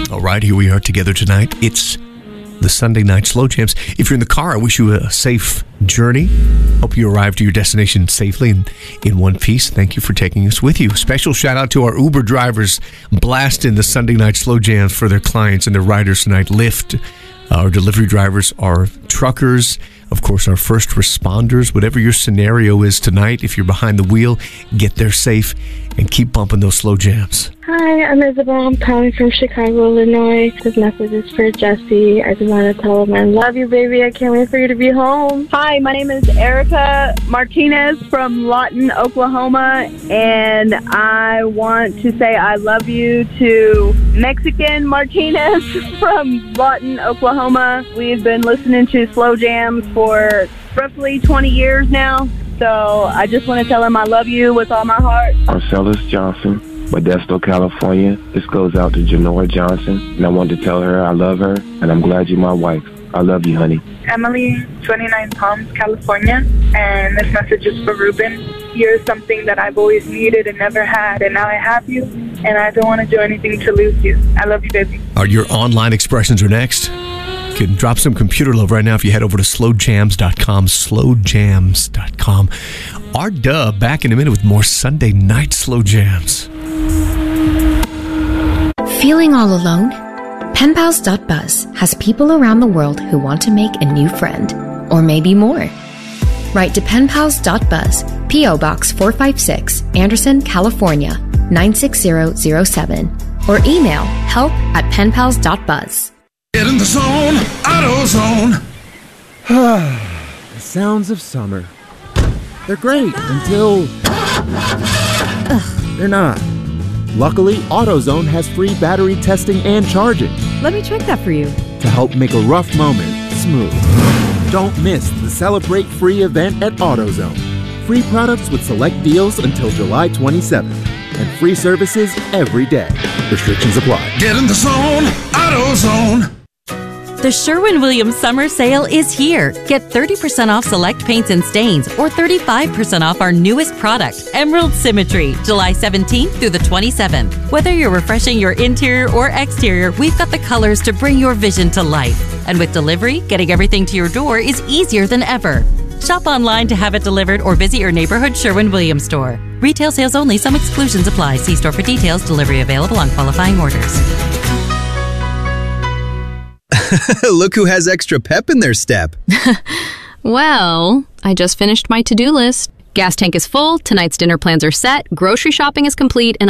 All right, here we are together tonight. It's the Sunday Night Slow Jams. If you're in the car, I wish you a safe journey. Hope you arrive to your destination safely and in one piece. Thank you for taking us with you. Special shout out to our Uber drivers blasting the Sunday Night Slow Jams for their clients and their riders tonight. Lyft, our delivery drivers, our truckers, of course, our first responders. Whatever your scenario is tonight, if you're behind the wheel, get there safe and keep bumping those slow jams. Hi, I'm Isabel. I'm calling from Chicago, Illinois. This message is for Jesse. I just want to tell him I love you, baby. I can't wait for you to be home. Hi, my name is Erica Martinez from Lawton, Oklahoma, and I want to say I love you to Mexican Martinez from Lawton, Oklahoma. We've been listening to Slow Jams for roughly 20 years now, so I just want to tell him I love you with all my heart. Marcellus Johnson, Modesto, California. This goes out to Janora Johnson, and I wanted to tell her I love her, and I'm glad you're my wife. I love you, honey. Emily, 29 Palms, California, and this message is for Ruben. You're something that I've always needed and never had, and now I have you, and I don't want to do anything to lose you. I love you, baby. Your online expressions are next. You can drop some computer love right now if you head over to slowjams.com, slowjams.com. Our Dub back in a minute with more Sunday Night Slow Jams. Feeling all alone? Penpals.buzz has people around the world who want to make a new friend, or maybe more. Write to penpals.buzz, P.O. Box 456, Anderson, California, 96007, or email help@penpals.buzz. Get in the zone, AutoZone. The sounds of summer. They're great until... they're not. Luckily, AutoZone has free battery testing and charging. Let me check that for you. To help make a rough moment smooth. Don't miss the Celebrate Free event at AutoZone. Free products with select deals until July 27th. And free services every day. Restrictions apply. Get in the zone, AutoZone. The Sherwin-Williams Summer Sale is here. Get 30% off select paints and stains or 35% off our newest product, Emerald Symmetry, July 17th through the 27th. Whether you're refreshing your interior or exterior, we've got the colors to bring your vision to life. And with delivery, getting everything to your door is easier than ever. Shop online to have it delivered or visit your neighborhood Sherwin-Williams store. Retail sales only. Some exclusions apply. See store for details. Delivery available on qualifying orders. Look who has extra pep in their step. Well, I just finished my to-do list. Gas tank is full, tonight's dinner plans are set, grocery shopping is complete, and